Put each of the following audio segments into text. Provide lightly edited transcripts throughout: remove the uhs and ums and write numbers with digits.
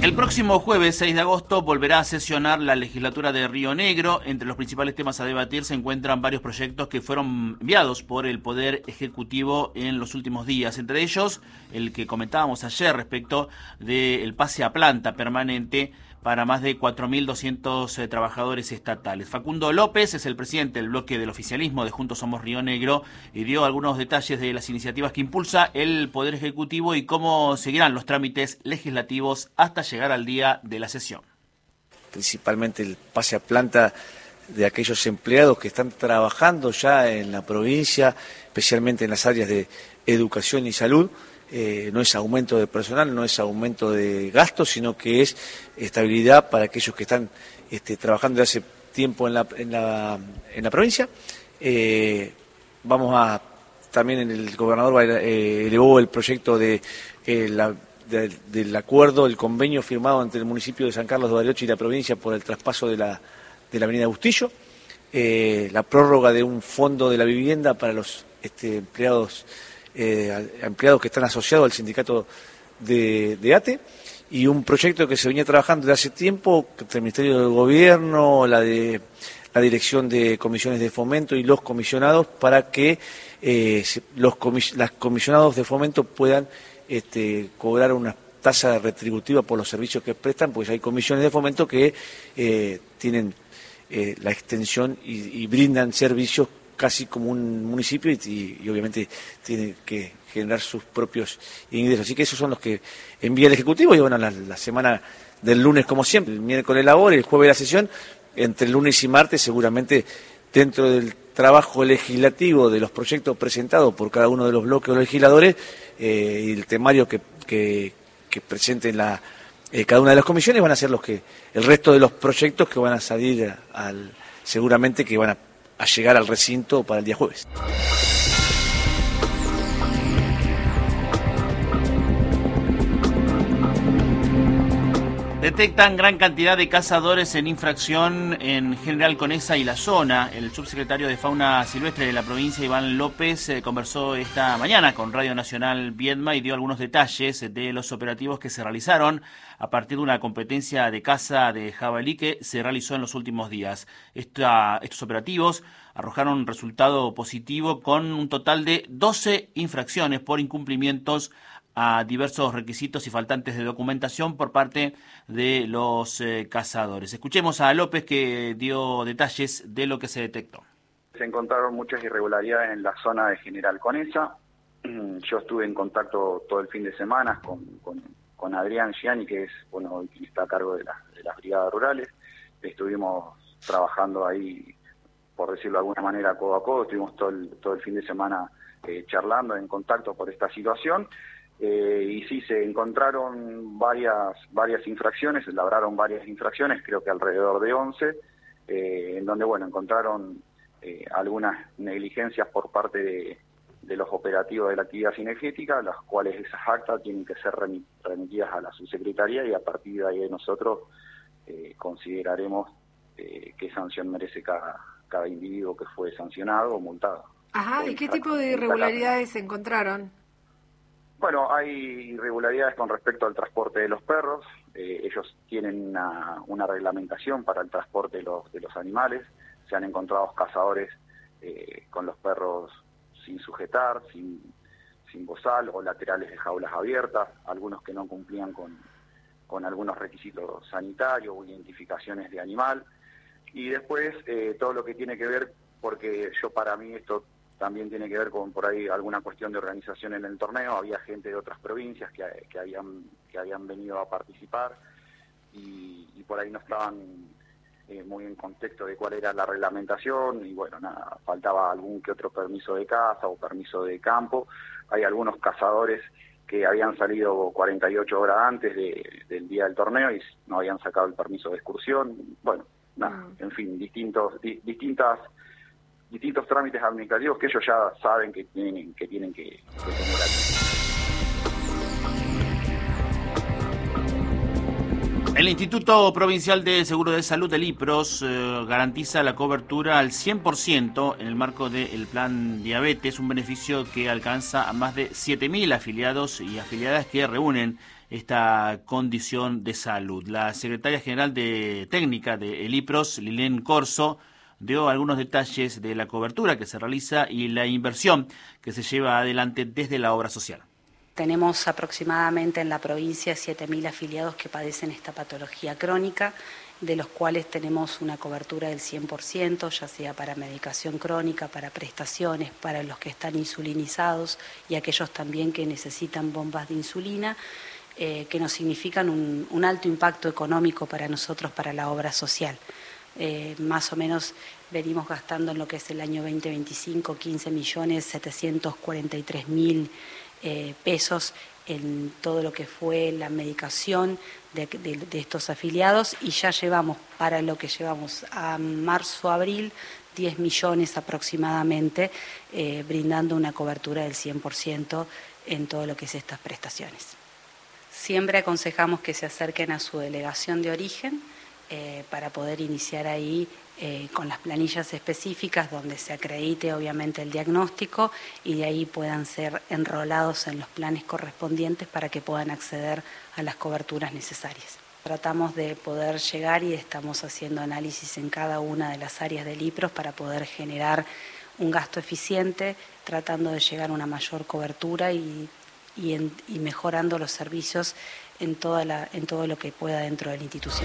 El próximo jueves 6 de agosto volverá a sesionar la legislatura de Río Negro. Entre los principales temas a debatir se encuentran varios proyectos que fueron enviados por el Poder Ejecutivo en los últimos días. Entre ellos, el que comentábamos ayer respecto del pase a planta permanente para más de 4.200 trabajadores estatales. Facundo López es el presidente del bloque del oficialismo de Juntos Somos Río Negro y dio algunos detalles de las iniciativas que impulsa el Poder Ejecutivo y cómo seguirán los trámites legislativos hasta llegar al día de la sesión. Principalmente el pase a planta de aquellos empleados que están trabajando ya en la provincia, especialmente en las áreas de educación y salud. No es aumento de personal, no es aumento de gastos, sino que es estabilidad para aquellos que están trabajando desde hace tiempo en la provincia. También el gobernador elevó el proyecto del acuerdo, el convenio firmado entre el municipio de San Carlos de Bariloche y la provincia por el traspaso de la avenida Bustillo, la prórroga de un fondo de la vivienda para los empleados que están asociados al sindicato de ATE, y un proyecto que se venía trabajando desde hace tiempo entre el Ministerio del Gobierno, la Dirección de Comisiones de Fomento y los comisionados, para que los comisionados de fomento puedan cobrar una tasa retributiva por los servicios que prestan, pues hay comisiones de fomento que tienen la extensión y brindan servicios casi como un municipio y obviamente tiene que generar sus propios ingresos. Así que esos son los que envía el Ejecutivo y bueno, la semana del lunes como siempre, el miércoles labor, el jueves la sesión, entre lunes y martes seguramente dentro del trabajo legislativo de los proyectos presentados por cada uno de los bloques o legisladores y el temario que presenten cada una de las comisiones van a ser el resto de los proyectos que van a salir seguramente que van a llegar al recinto para el día jueves. Detectan gran cantidad de cazadores en infracción en General Conesa y la zona. El subsecretario de Fauna Silvestre de la provincia, Iván López, conversó esta mañana con Radio Nacional Viedma y dio algunos detalles de los operativos que se realizaron a partir de una competencia de caza de jabalí que se realizó en los últimos días. Estos operativos arrojaron un resultado positivo con un total de 12 infracciones por incumplimientos a diversos requisitos y faltantes de documentación por parte de los cazadores. Escuchemos a López, que dio detalles de lo que se detectó. Se encontraron muchas irregularidades en la zona de General Conesa. Yo estuve en contacto todo el fin de semana con Adrián Gianni, que es quien está a cargo de las brigadas rurales. Estuvimos trabajando ahí, por decirlo de alguna manera, codo a codo. Estuvimos todo el fin de semana charlando, en contacto por esta situación. Y sí, se encontraron varias infracciones, se labraron varias infracciones, creo que alrededor de 11, en donde, encontraron algunas negligencias por parte de los operativos de la actividad cinegética, las cuales esas actas tienen que ser remitidas a la subsecretaría y a partir de ahí nosotros consideraremos qué sanción merece cada individuo que fue sancionado o multado. Ajá, ¿y qué tipo de irregularidades se encontraron? Bueno, hay irregularidades con respecto al transporte de los perros. Ellos tienen una reglamentación para el transporte de los animales. Se han encontrado cazadores con los perros sin sujetar, sin bozal o laterales de jaulas abiertas, algunos que no cumplían con algunos requisitos sanitarios o identificaciones de animal. Y después todo lo que tiene que ver, porque para mí esto también tiene que ver con por ahí alguna cuestión de organización en el torneo. Había gente de otras provincias que habían venido a participar y por ahí no estaban muy en contexto de cuál era la reglamentación y faltaba algún que otro permiso de caza o permiso de campo. Hay algunos cazadores que habían salido 48 horas antes del día del torneo y no habían sacado el permiso de excursión. En fin, distintos trámites administrativos que ellos ya saben que tienen que tener aquí. El Instituto Provincial de Seguro de Salud, el IPROS, garantiza la cobertura al 100% en el marco del Plan Diabetes, un beneficio que alcanza a más de 7.000 afiliados y afiliadas que reúnen esta condición de salud. La secretaria general de técnica de ELIPROS, Lilén Corso, dio algunos detalles de la cobertura que se realiza y la inversión que se lleva adelante desde la obra social. Tenemos aproximadamente en la provincia 7.000 afiliados que padecen esta patología crónica, de los cuales tenemos una cobertura del 100%, ya sea para medicación crónica, para prestaciones, para los que están insulinizados y aquellos también que necesitan bombas de insulina, que nos significan un alto impacto económico para nosotros, para la obra social. Más o menos venimos gastando en lo que es el año 2025 15.743.000 pesos en todo lo que fue la medicación de estos afiliados, y ya llevamos, para lo que llevamos a marzo-abril, 10 millones aproximadamente, brindando una cobertura del 100% en todo lo que es estas prestaciones. Siempre aconsejamos que se acerquen a su delegación de origen para poder iniciar ahí con las planillas específicas donde se acredite obviamente el diagnóstico, y de ahí puedan ser enrolados en los planes correspondientes para que puedan acceder a las coberturas necesarias. Tratamos de poder llegar y estamos haciendo análisis en cada una de las áreas del IPROS para poder generar un gasto eficiente, tratando de llegar a una mayor cobertura y mejorando los servicios en todo lo que pueda dentro de la institución.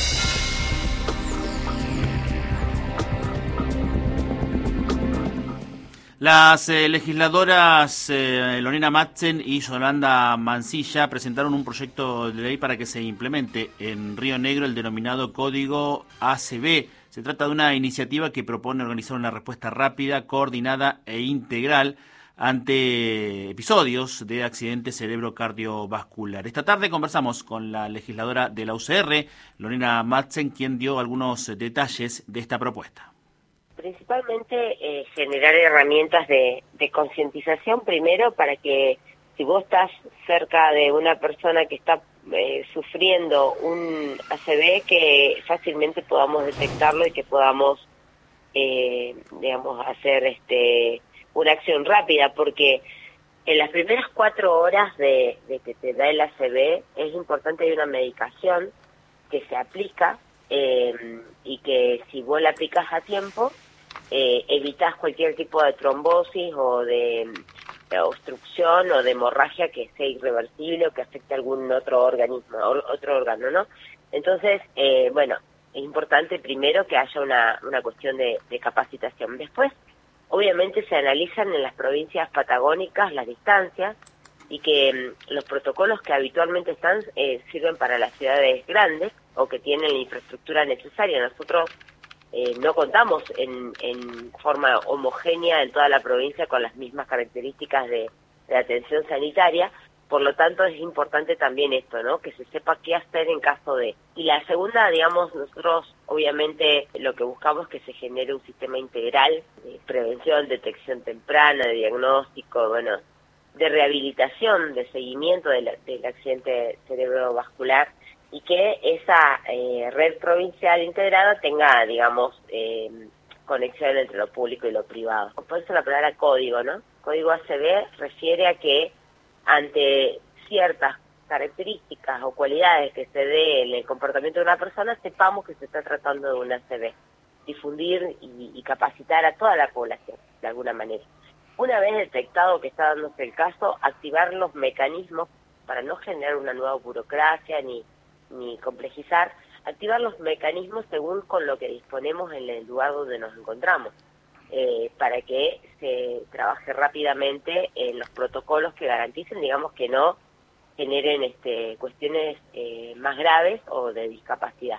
Las legisladoras Lorena Madsen y Yolanda Mansilla presentaron un proyecto de ley para que se implemente en Río Negro el denominado Código ACV. Se trata de una iniciativa que propone organizar una respuesta rápida, coordinada e integral ante episodios de accidente cerebro-cardiovascular. Esta tarde conversamos con la legisladora de la UCR, Lorena Madsen, quien dio algunos detalles de esta propuesta. Principalmente generar herramientas de concientización, primero, para que si vos estás cerca de una persona que está sufriendo un ACV, que fácilmente podamos detectarlo y que podamos, hacer una acción rápida, porque en las primeras 4 horas de que te da el ACV es importante, hay una medicación que se aplica y que si vos la aplicas a tiempo, evitas cualquier tipo de trombosis o de obstrucción o de hemorragia que sea irreversible o que afecte a algún otro órgano, ¿no? Entonces, es importante primero que haya una cuestión de capacitación. Después, obviamente se analizan en las provincias patagónicas las distancias y que los protocolos que habitualmente están sirven para las ciudades grandes o que tienen la infraestructura necesaria. Nosotros no contamos en forma homogénea en toda la provincia con las mismas características de atención sanitaria, por lo tanto es importante también esto, ¿no? Que se sepa qué hacer en caso de. Y la segunda, nosotros obviamente lo que buscamos es que se genere un sistema integral de prevención, detección temprana, de diagnóstico, de rehabilitación, de seguimiento del accidente cerebrovascular, y que esa red provincial integrada tenga, conexión entre lo público y lo privado. Por eso la palabra código, ¿no? Código ACV refiere a que ante ciertas características o cualidades que se dé en el comportamiento de una persona, sepamos que se está tratando de un ACV. Difundir y capacitar a toda la población, de alguna manera. Una vez detectado que está dándose el caso, activar los mecanismos para no generar una nueva burocracia ni complejizar, activar los mecanismos según con lo que disponemos en el lugar donde nos encontramos, para que se trabaje rápidamente en los protocolos que garanticen, que no generen cuestiones más graves o de incapacidad.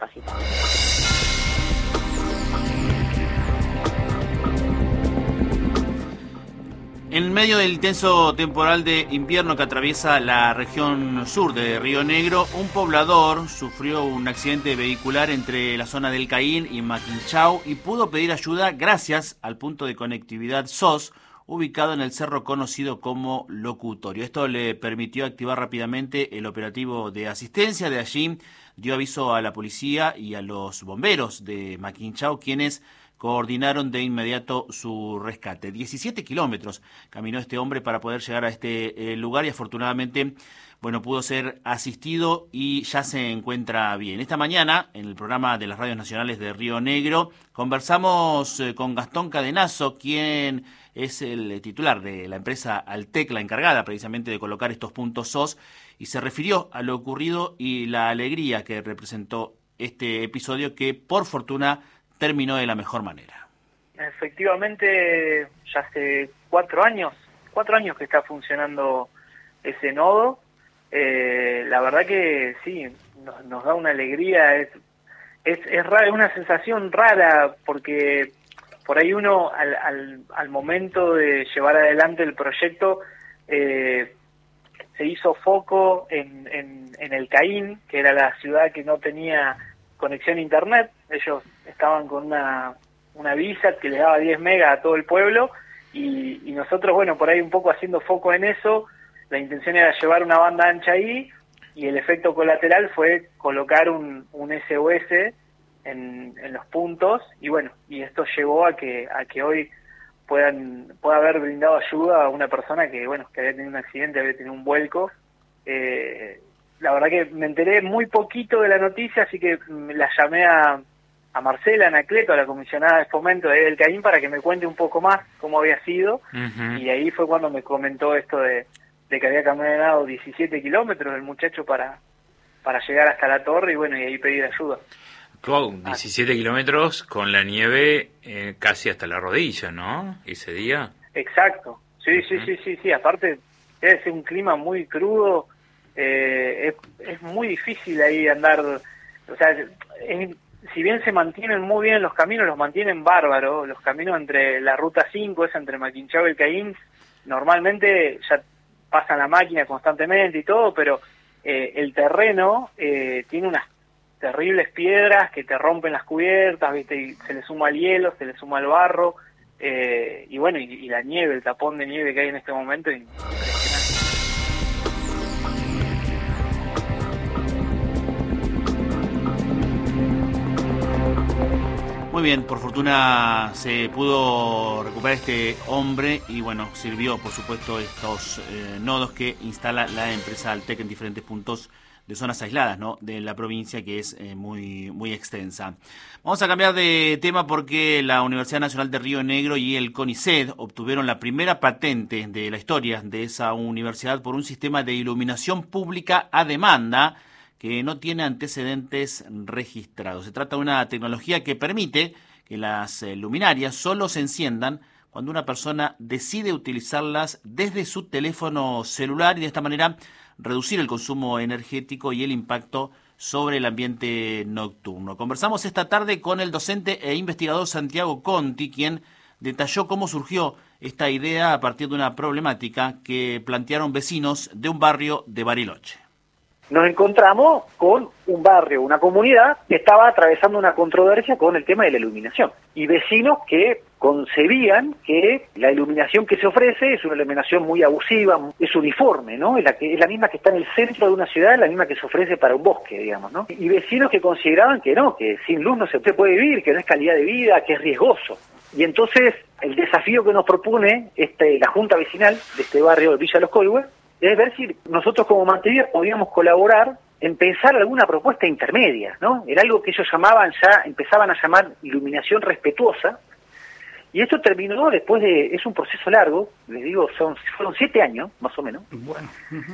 En medio del intenso temporal de invierno que atraviesa la región sur de Río Negro, un poblador sufrió un accidente vehicular entre la zona del Caín y Maquinchao y pudo pedir ayuda gracias al punto de conectividad SOS, ubicado en el cerro conocido como Locutorio. Esto le permitió activar rápidamente el operativo de asistencia. De allí dio aviso a la policía y a los bomberos de Maquinchao, quienes coordinaron de inmediato su rescate. 17 kilómetros caminó este hombre para poder llegar a este lugar y afortunadamente, bueno, pudo ser asistido y ya se encuentra bien. Esta mañana, en el programa de las radios nacionales de Río Negro, conversamos con Gastón Cadenazo, quien es el titular de la empresa Altec, la encargada precisamente de colocar estos puntos SOS, y se refirió a lo ocurrido y la alegría que representó este episodio que, por fortuna, terminó de la mejor manera. Efectivamente, ya hace 4 años que está funcionando ese nodo. La verdad que sí, nos da una alegría, es rara, es una sensación rara, porque por ahí uno al momento de llevar adelante el proyecto se hizo foco en el Caín, que era la ciudad que no tenía conexión a internet. Ellos estaban con una visa que les daba 10 megas a todo el pueblo, y nosotros, bueno, por ahí un poco haciendo foco en eso, la intención era llevar una banda ancha ahí, y el efecto colateral fue colocar un SOS en los puntos, y bueno, y esto llevó a que hoy pueda haber brindado ayuda a una persona que, bueno, que había tenido un accidente, había tenido un vuelco. La verdad que me enteré muy poquito de la noticia, así que la llamé a Marcela Anacleto, a la comisionada de fomento de del Caín, para que me cuente un poco más cómo había sido. Y ahí fue cuando me comentó esto de que había caminado 17 kilómetros el muchacho para llegar hasta la torre, y bueno, y ahí pedir ayuda. 17 kilómetros con la nieve casi hasta la rodilla, ¿no? Ese día. Exacto, sí, aparte debe ser un clima muy crudo, es muy difícil ahí andar, o sea, si bien se mantienen muy bien los caminos, los mantienen bárbaros, los caminos entre la ruta 5, esa entre Maquinchao y el Caín, normalmente ya pasan la máquina constantemente y todo, pero el terreno tiene unas terribles piedras que te rompen las cubiertas, ¿viste? Y se le suma el hielo, se le suma el barro, y bueno, y la nieve, el tapón de nieve que hay en este momento es impresionante. Muy bien, por fortuna se pudo recuperar este hombre y bueno, sirvió por supuesto estos nodos que instala la empresa Altec en diferentes puntos de zonas aisladas, ¿no?, de la provincia, que es muy extensa. Vamos a cambiar de tema porque la Universidad Nacional de Río Negro y el CONICET obtuvieron la primera patente de la historia de esa universidad por un sistema de iluminación pública a demanda que no tiene antecedentes registrados. Se trata de una tecnología que permite que las luminarias solo se enciendan cuando una persona decide utilizarlas desde su teléfono celular y de esta manera reducir el consumo energético y el impacto sobre el ambiente nocturno. Conversamos esta tarde con el docente e investigador Santiago Conti, quien detalló cómo surgió esta idea a partir de una problemática que plantearon vecinos de un barrio de Bariloche. Nos encontramos con un barrio, una comunidad que estaba atravesando una controversia con el tema de la iluminación, y vecinos que concebían que la iluminación que se ofrece es una iluminación muy abusiva, es uniforme, ¿no? Es la misma que está en el centro de una ciudad, es la misma que se ofrece para un bosque, digamos, ¿no? Y vecinos que consideraban que no, que sin luz no se puede vivir, que no es calidad de vida, que es riesgoso. Y entonces el desafío que nos propone la Junta Vecinal de este barrio de Villa Los Coihues es ver si nosotros como Mantener podíamos colaborar en pensar alguna propuesta intermedia, ¿no? Era algo que ellos empezaban a llamar iluminación respetuosa, y esto terminó después es un proceso largo, les digo, fueron 7 años, más o menos. Bueno.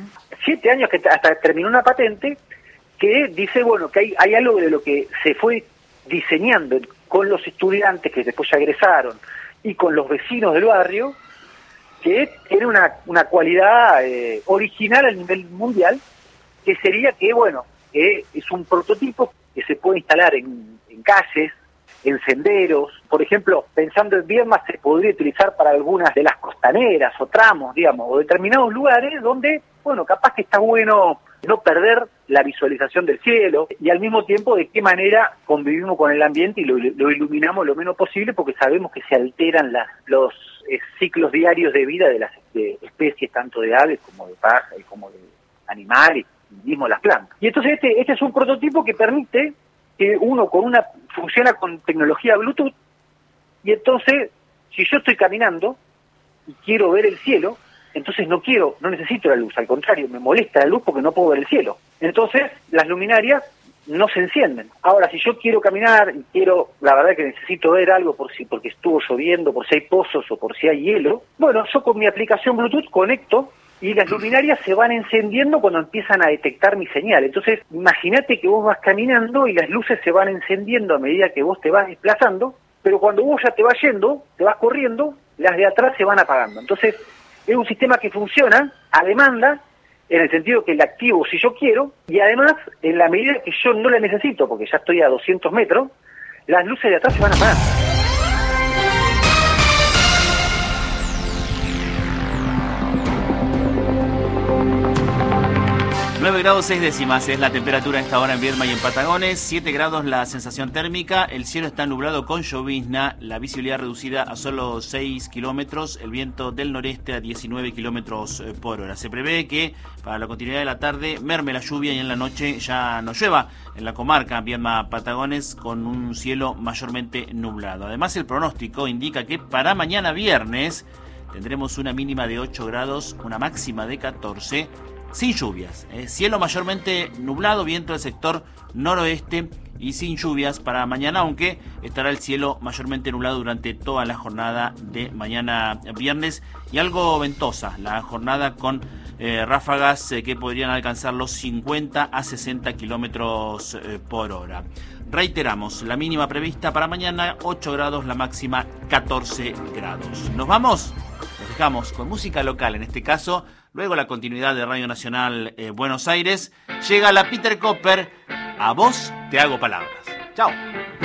7 años que hasta terminó una patente que dice, bueno, que hay algo de lo que se fue diseñando con los estudiantes que después ya egresaron y con los vecinos del barrio, que tiene una cualidad original a nivel mundial, que sería que, bueno, es un prototipo que se puede instalar en calles, en senderos. Por ejemplo, pensando en Viedma, se podría utilizar para algunas de las costaneras o tramos, digamos, o determinados lugares donde, bueno, capaz que está bueno no perder la visualización del cielo, y al mismo tiempo de qué manera convivimos con el ambiente y lo iluminamos lo menos posible, porque sabemos que se alteran los ciclos diarios de vida de las especies, tanto de aves como de pájaros, como de animales, y mismo las plantas. Y entonces este es un prototipo que permite que uno funciona con tecnología Bluetooth, Y entonces, si yo estoy caminando y quiero ver el cielo, entonces no necesito la luz, al contrario, me molesta la luz porque no puedo ver el cielo. Entonces, las luminarias no se encienden. Ahora, si yo quiero caminar y la verdad que necesito ver algo porque estuvo lloviendo, por si hay pozos o por si hay hielo, bueno, yo con mi aplicación Bluetooth conecto y las luminarias se van encendiendo cuando empiezan a detectar mi señal. Entonces, imagínate que vos vas caminando y las luces se van encendiendo a medida que vos te vas desplazando, pero cuando vos ya te vas yendo, te vas corriendo, las de atrás se van apagando. Entonces, es un sistema que funciona a demanda, en el sentido que la activo si yo quiero, y además, en la medida que yo no la necesito, porque ya estoy a 200 metros, las luces de atrás se van a apagar. 9 grados 6 décimas es la temperatura a esta hora en Viedma y en Patagones, 7 grados la sensación térmica, el cielo está nublado con llovizna, la visibilidad reducida a solo 6 kilómetros, el viento del noreste a 19 kilómetros por hora. Se prevé que para la continuidad de la tarde merme la lluvia y en la noche ya no llueva en la comarca Viedma-Patagones con un cielo mayormente nublado. Además, el pronóstico indica que para mañana viernes tendremos una mínima de 8 grados, una máxima de 14, sin lluvias, cielo mayormente nublado, viento del sector noroeste y sin lluvias para mañana, aunque estará el cielo mayormente nublado durante toda la jornada de mañana viernes y algo ventosa la jornada con ráfagas que podrían alcanzar los 50 a 60 kilómetros por hora. Reiteramos, la mínima prevista para mañana 8 grados, la máxima 14 grados. ¿Nos vamos? Nos dejamos con música local, en este caso. Luego la continuidad de Radio Nacional Buenos Aires. Llega la Peter Cooper. A vos te hago palabras. Chao.